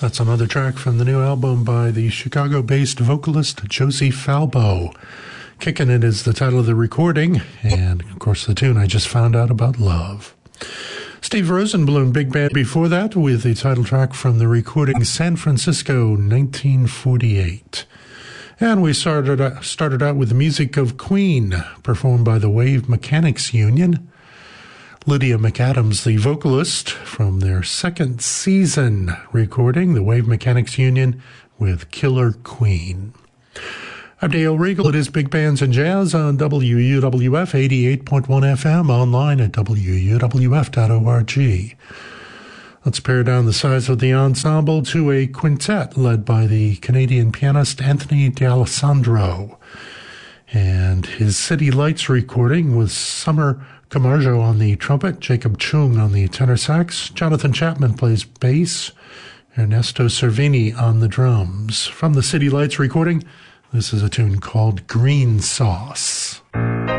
That's another track from the new album by the Chicago-based vocalist Josie Falbo. Kickin' It is the title of the recording, and of course the tune I Just Found Out About Love. Steve Rosenbloom Big Band before that with the title track from the recording San Francisco 1948. And we started out with the music of Queen, performed by the Wave Mechanics Union. Lydia McAdams, the vocalist, from their second season recording, the Wave Mechanics Union with Killer Queen. I'm Dale Regal. It is Big Bands and Jazz on WUWF 88.1 FM, online at WUWF.org. Let's pare down the size of the ensemble to a quintet led by the Canadian pianist Anthony D'Alessandro and his City Lights recording with Summer Camargo on the trumpet, Jacob Chung on the tenor sax, Jonathan Chapman plays bass, Ernesto Cervini on the drums. From the City Lights recording, this is a tune called Green Sauce.